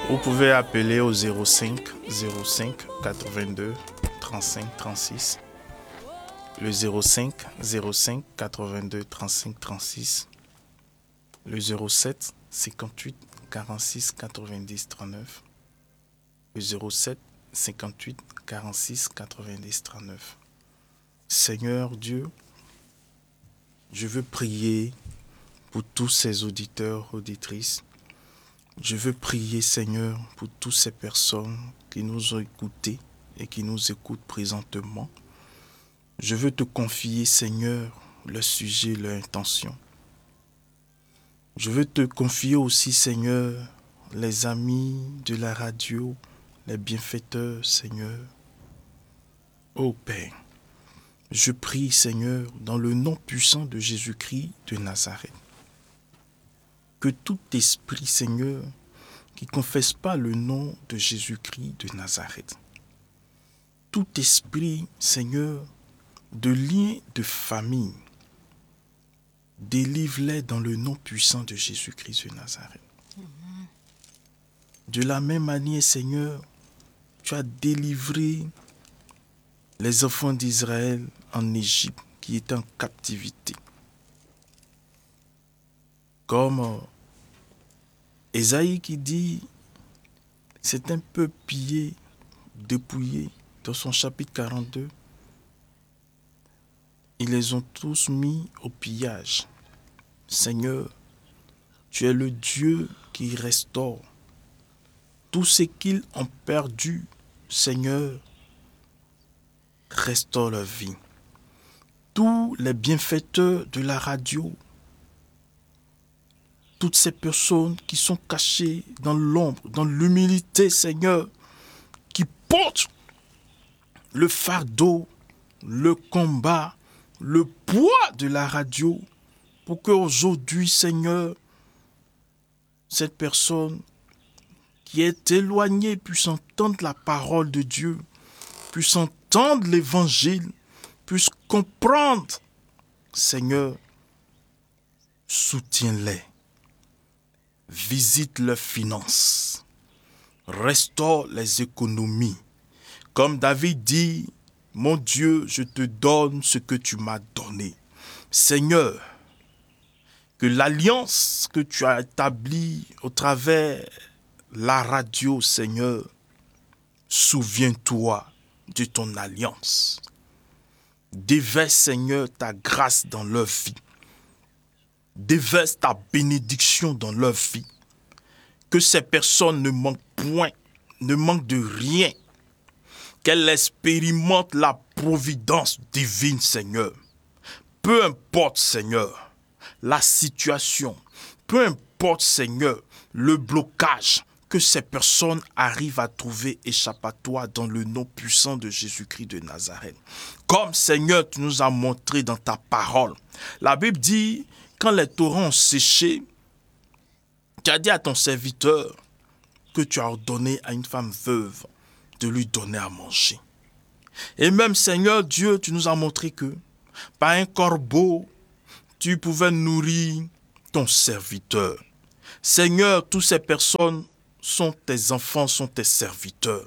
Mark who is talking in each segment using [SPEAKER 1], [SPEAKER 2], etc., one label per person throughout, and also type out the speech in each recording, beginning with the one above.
[SPEAKER 1] Vous pouvez appeler au 05 82 35 36. Le 05 82 35 36. Le 07 58 46 90 39. Le 07 58 46 90 39. Seigneur Dieu, je veux prier pour tous ces auditeurs, auditrices. Je veux prier, Seigneur, pour toutes ces personnes qui nous ont écoutés et qui nous écoutent présentement. Je veux te confier, Seigneur, leur sujet, leur intention. Je veux te confier aussi, Seigneur, les amis de la radio, les bienfaiteurs, Seigneur. Ô Père, je prie, Seigneur, dans le nom puissant de Jésus-Christ de Nazareth, que tout esprit, Seigneur, qui ne confesse pas le nom de Jésus-Christ de Nazareth, tout esprit, Seigneur, de lien de famille, délivre-les dans le nom puissant de Jésus-Christ de Nazareth. De la même manière, Seigneur, tu as délivré les enfants d'Israël en Égypte qui étaient en captivité. Comme Ésaïe qui dit, c'est un peu pillé, dépouillé, dans son chapitre 42. Ils les ont tous mis au pillage. Seigneur, tu es le Dieu qui restaure. Tout ce qu'ils ont perdu, Seigneur, restaure leur vie. Tous les bienfaiteurs de la radio, toutes ces personnes qui sont cachées dans l'ombre, dans l'humilité, Seigneur, qui portent le fardeau, le combat, le poids de la radio, pour qu'aujourd'hui, Seigneur, cette personne qui est éloignée puisse entendre la parole de Dieu, puisse entendre l'évangile, puisse comprendre. Seigneur, soutiens-les. Visite leurs finances, restaure les économies. Comme David dit, mon Dieu, je te donne ce que tu m'as donné. Seigneur, que l'alliance que tu as établie au travers la radio, Seigneur, souviens-toi de ton alliance. Déverse, Seigneur, ta grâce dans leur vie. Déverse ta bénédiction dans leur vie. Que ces personnes ne manquent point, ne manquent de rien. Qu'elles expérimentent la providence divine, Seigneur. Peu importe, Seigneur, la situation, peu importe, Seigneur, le blocage, que ces personnes arrivent à trouver échappatoire dans le nom puissant de Jésus-Christ de Nazareth. Comme, Seigneur, tu nous as montré dans ta parole. La Bible dit, quand les torrents ont séché, tu as dit à ton serviteur que tu as ordonné à une femme veuve de lui donner à manger. Et même, Seigneur Dieu, tu nous as montré que par un corbeau, tu pouvais nourrir ton serviteur. Seigneur, toutes ces personnes sont tes enfants, sont tes serviteurs.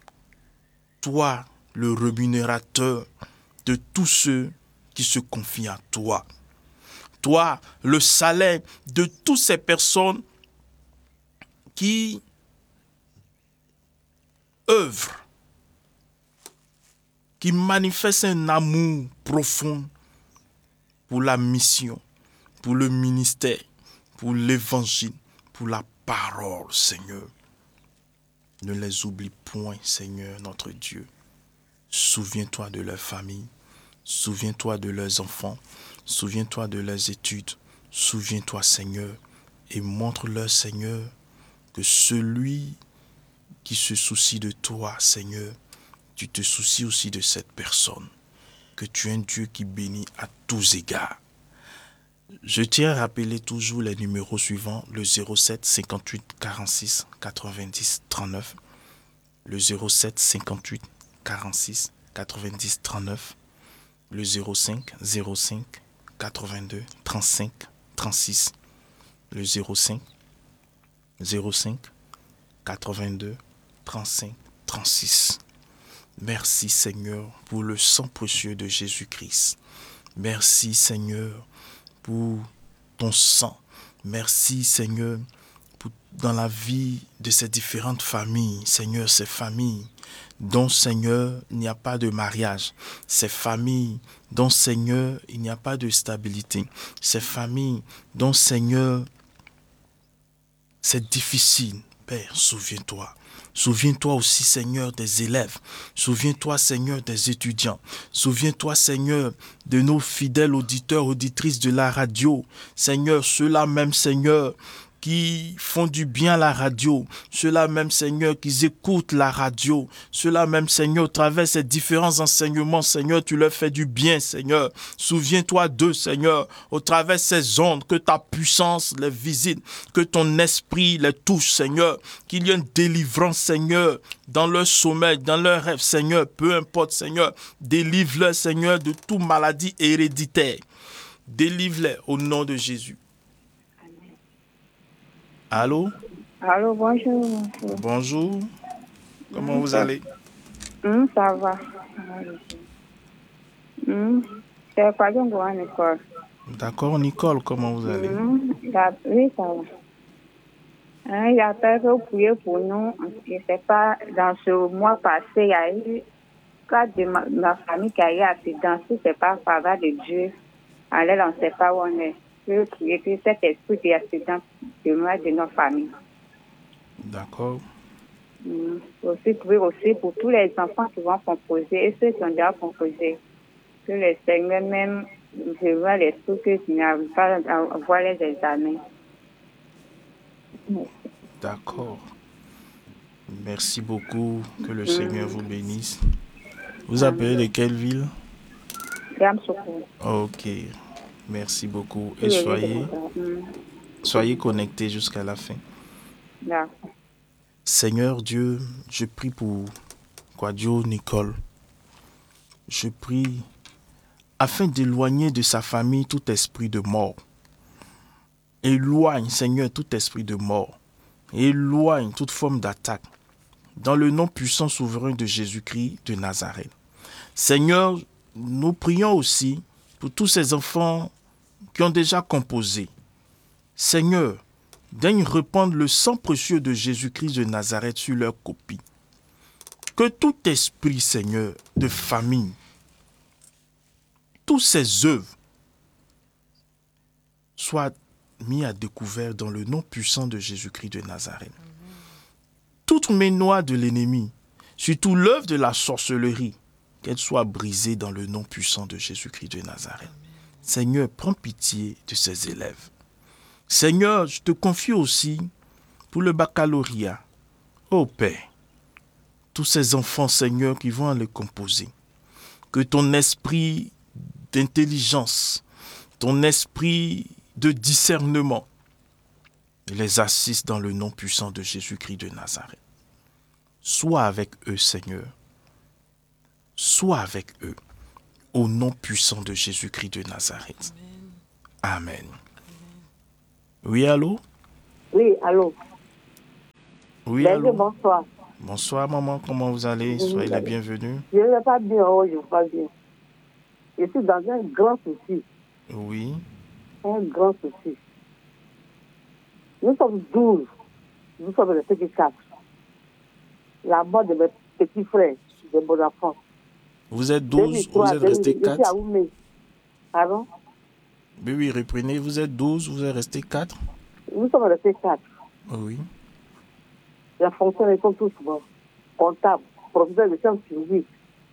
[SPEAKER 1] Toi, le rémunérateur de tous ceux qui se confient à toi. Toi, le salaire de toutes ces personnes qui œuvrent, qui manifestent un amour profond pour la mission, pour le ministère, pour l'évangile, pour la parole, Seigneur. Ne les oublie point, Seigneur, notre Dieu. Souviens-toi de leur famille, souviens-toi de leurs enfants, souviens-toi de leurs études, souviens-toi, Seigneur, et montre-leur, Seigneur, que celui qui se soucie de toi, Seigneur, tu te soucies aussi de cette personne, que tu es un Dieu qui bénit à tous égards. Je tiens à rappeler toujours les numéros suivants, le 07 58 46 90 39, le 07 58 46 90 39, le 05 05 82 35 36, le 05 05 82 35 36. Merci Seigneur pour le sang précieux de Jésus-Christ. Merci Seigneur pour ton sang. Merci Seigneur dans la vie de ces différentes familles. Seigneur, ces familles dont Seigneur il n'y a pas de mariage. Ces familles dont Seigneur il n'y a pas de stabilité. Ces familles dont Seigneur c'est difficile. Père, souviens-toi. Souviens-toi aussi, Seigneur, des élèves. Souviens-toi, Seigneur, des étudiants. Souviens-toi, Seigneur, de nos fidèles auditeurs, auditrices de la radio. Seigneur, ceux-là même, Seigneur, qui font du bien à la radio, ceux-là même, Seigneur, qui écoutent la radio, ceux-là même, Seigneur, au travers ces différents enseignements, Seigneur, tu leur fais du bien, Seigneur. Souviens-toi d'eux, Seigneur, au travers ces ondes, que ta puissance les visite, que ton esprit les touche, Seigneur, qu'il y ait une délivrance, Seigneur, dans leur sommeil, dans leur rêve, Seigneur, peu importe, Seigneur, délivre-les, Seigneur, de toute maladie héréditaire. Délivre-les au nom de Jésus. Allô?
[SPEAKER 2] Allô, bonjour.
[SPEAKER 1] Bonjour. Comment vous allez?
[SPEAKER 2] Ça va. C'est pas bien pour Nicole.
[SPEAKER 1] D'accord, Nicole, comment vous allez?
[SPEAKER 2] Oui, ça va. Il a fait que vous priez pour nous. Je ne sais pas, dans ce mois passé, il y a eu quatre de ma famille qui a eu accident. Si ce n'est pas faveur de Dieu, alors on ne sait pas où on est. Je veux prier que cet esprit d'accident de moi, de notre famille.
[SPEAKER 1] D'accord.
[SPEAKER 2] Aussi prier aussi pour tous les enfants qui vont composer et ceux qui ont déjà composé. Que le Seigneur même, je vois les trucs que tu n'arrives pas à voir les examens.
[SPEAKER 1] D'accord. Merci beaucoup. Que le Seigneur vous bénisse. Vous appelez de quelle ville? Ok. Merci beaucoup. Et soyez connectés jusqu'à la fin.
[SPEAKER 2] D'accord.
[SPEAKER 1] Seigneur Dieu, je prie pour Kwadjo Nicole. Je prie afin d'éloigner de sa famille tout esprit de mort. Éloigne, Seigneur, tout esprit de mort. Éloigne toute forme d'attaque. Dans le nom puissant souverain de Jésus-Christ de Nazareth. Seigneur, nous prions aussi pour tous ces enfants qui ont déjà composé. Seigneur, daigne répandre le sang précieux de Jésus-Christ de Nazareth sur leur copie. Que tout esprit, Seigneur, de famille, toutes ces œuvres soient mis à découvert dans le nom puissant de Jésus-Christ de Nazareth. Toute ménoire de l'ennemi, surtout l'œuvre de la sorcellerie, qu'elle soit brisée dans le nom puissant de Jésus-Christ de Nazareth. Seigneur, prends pitié de ces élèves. Seigneur, je te confie aussi pour le baccalauréat. Ô Père, tous ces enfants, Seigneur, qui vont les composer, que ton esprit d'intelligence, ton esprit de discernement les assiste dans le nom puissant de Jésus-Christ de Nazareth. Sois avec eux, Seigneur. Sois avec eux, au nom puissant de Jésus-Christ de Nazareth. Amen. Amen. Oui, allô?
[SPEAKER 2] Oui, allô?
[SPEAKER 1] Oui, allô?
[SPEAKER 2] Bonsoir.
[SPEAKER 1] Bonsoir, maman. Comment vous allez? Soyez les bienvenus.
[SPEAKER 2] Je ne vais pas bien, je ne vais pas bien. Je suis dans un grand souci.
[SPEAKER 1] Oui.
[SPEAKER 2] Un grand souci. Nous sommes 12. Nous sommes restés que 4. La mort de mes petits frères, de mon enfant.
[SPEAKER 1] Vous êtes 12, vous êtes restés 4.
[SPEAKER 2] Je suis à Oumé. Pardon?
[SPEAKER 1] Oui, reprenez. Vous êtes 12, vous êtes restés 4.
[SPEAKER 2] Nous sommes restés 4.
[SPEAKER 1] Oui.
[SPEAKER 2] La fonction est comme tous morts. Comptable, professeur de sciences physiques.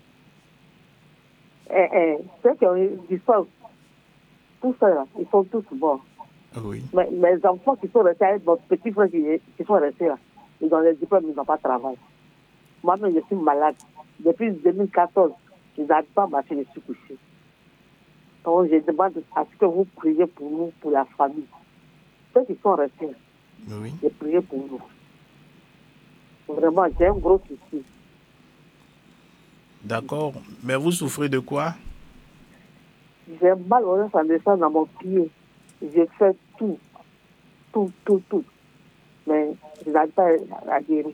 [SPEAKER 2] Ceux qui ont eu du sang, tout ça, ils sont tous morts.
[SPEAKER 1] Oui.
[SPEAKER 2] Mais mes enfants qui sont restés avec mon petit frère qui sont restés là, ils ont les diplômes, ils n'ont pas de travail. Moi-même, je suis malade. Depuis 2014, je n'arrive pas à marcher, je suis couché. Donc, je demande à ce que vous priez pour nous, pour la famille. Ceux qui sont restés,
[SPEAKER 1] oui.
[SPEAKER 2] Je prie pour nous. Vraiment, j'ai un gros souci.
[SPEAKER 1] D'accord. Mais vous souffrez de quoi?
[SPEAKER 2] J'ai mal au rein, ça descend dans mon pied. J'ai fait tout.
[SPEAKER 3] mais je n'arrive pas à guérir.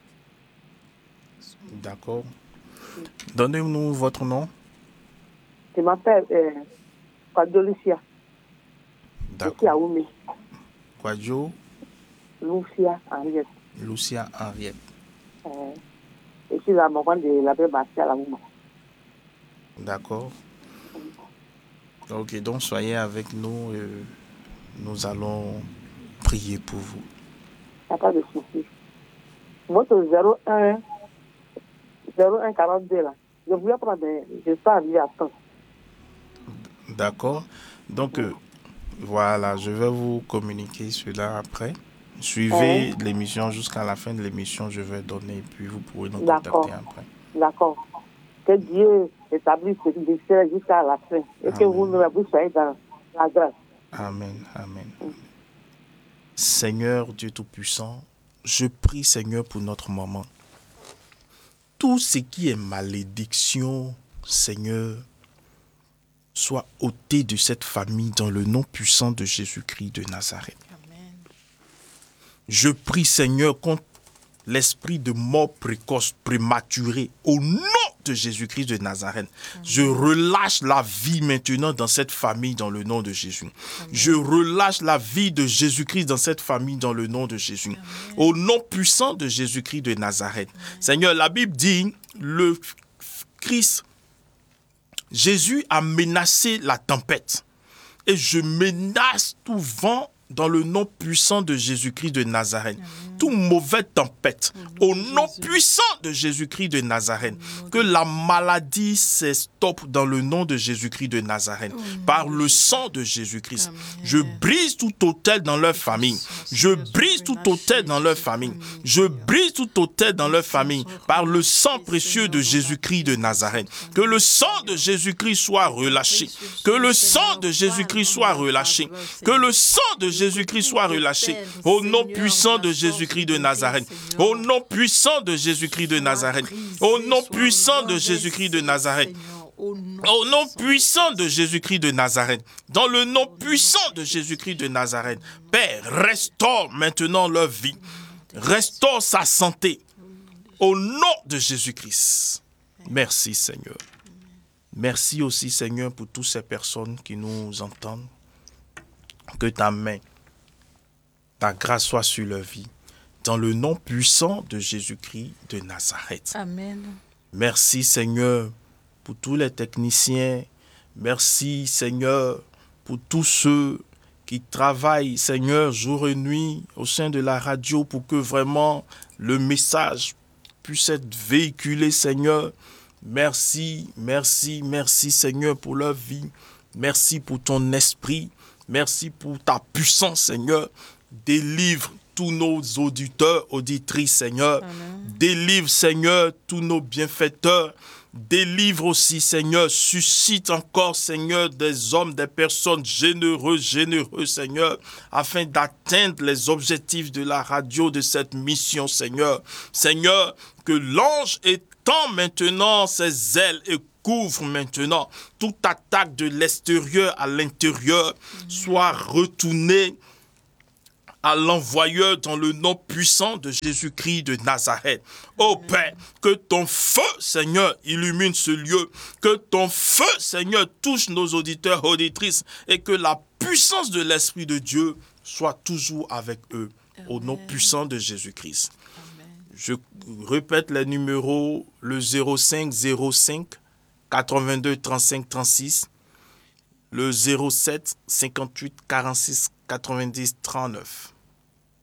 [SPEAKER 1] D'accord. Donnez-nous votre nom.
[SPEAKER 3] Je m'appelle Kwadjo Lucia. Lucia
[SPEAKER 1] D'accord.
[SPEAKER 3] Oumi.
[SPEAKER 1] Kwadjo
[SPEAKER 3] Lucia Henriette.
[SPEAKER 1] Lucia Henriette.
[SPEAKER 3] Je suis la maman de l'abbé Martial Aouma.
[SPEAKER 1] D'accord. Ok, donc soyez avec nous. Nous allons prier pour vous.
[SPEAKER 3] Il n'y a pas de souci. Votre 01 42 là. Je voulais prendre, je suis arrivé à temps.
[SPEAKER 1] D'accord. Donc, voilà, je vais vous communiquer cela après. Suivez l'émission jusqu'à la fin de l'émission, je vais donner, puis vous pourrez nous contacter après.
[SPEAKER 3] D'accord. Que Dieu établisse ce ministère jusqu'à la fin et
[SPEAKER 1] Amen.
[SPEAKER 3] que vous soyez dans la grâce.
[SPEAKER 1] Amen, amen. Seigneur Dieu Tout-Puissant, je prie Seigneur pour notre maman. Tout ce qui est malédiction, Seigneur, soit ôté de cette famille dans le nom puissant de Jésus-Christ de Nazareth.
[SPEAKER 4] Amen.
[SPEAKER 1] Je prie Seigneur contre l'esprit de mort précoce, prématuré, au nom de Jésus-Christ de Nazareth. Amen. Je relâche la vie maintenant dans cette famille dans le nom de Jésus. Amen. Je relâche la vie de Jésus-Christ dans cette famille dans le nom de Jésus. Amen. Au nom puissant de Jésus-Christ de Nazareth. Amen. Seigneur, la Bible dit, le Christ, Jésus a menacé la tempête. Et je menace tout vent dans le nom puissant de Jésus-Christ de Nazareth. Amen. Toute mauvaise tempête, au nom puissant de Jésus-Christ de Nazareth, que la maladie se stoppe dans le nom de Jésus-Christ de Nazareth, par le sang de Jésus-Christ. Amen. Je brise tout autel dans leur famille. Je brise tout autel dans leur famille. Je brise tout autel dans leur famille, par le sang précieux de Jésus-Christ de Nazareth. Que le sang de Jésus-Christ soit relâché. Que le sang de Jésus-Christ soit relâché. Que le sang de Jésus-Christ soit relâché. Au nom puissant de Jésus-Christ de Nazareth. Au nom puissant de Jésus-Christ de Nazareth. Au nom puissant de Jésus-Christ de Nazareth. Au nom puissant de Jésus-Christ de Nazareth. Dans le nom puissant de Jésus-Christ de Nazareth. Père, restaure maintenant leur vie. Restaure sa santé. Au nom de Jésus-Christ. Merci Seigneur. Merci aussi Seigneur pour toutes ces personnes qui nous entendent. Que ta main, ta grâce soit sur leur vie. Dans le nom puissant de Jésus-Christ de Nazareth.
[SPEAKER 4] Amen.
[SPEAKER 1] Merci Seigneur pour tous les techniciens. Merci Seigneur pour tous ceux qui travaillent Seigneur jour et nuit au sein de la radio pour que vraiment le message puisse être véhiculé Seigneur. Merci, merci, merci Seigneur pour leur vie. Merci pour ton esprit. Merci pour ta puissance Seigneur. Délivre tous nos auditeurs, auditrices, Seigneur. Amen. Délivre, Seigneur, tous nos bienfaiteurs. Délivre aussi, Seigneur. Suscite encore, Seigneur, des hommes, des personnes généreux, Seigneur, afin d'atteindre les objectifs de la radio, de cette mission, Seigneur. Seigneur, que l'ange étend maintenant ses ailes et couvre maintenant toute attaque de l'extérieur à l'intérieur, soit retournée à l'envoyeur dans le nom puissant de Jésus-Christ de Nazareth. Ô Père, que ton feu, Seigneur, illumine ce lieu, que ton feu, Seigneur, touche nos auditeurs, auditrices, et que la puissance de l'Esprit de Dieu soit toujours avec eux, au nom puissant de Jésus-Christ. Je répète les numéros, le 05 05 82 35 36, le 07 58 46 90 39.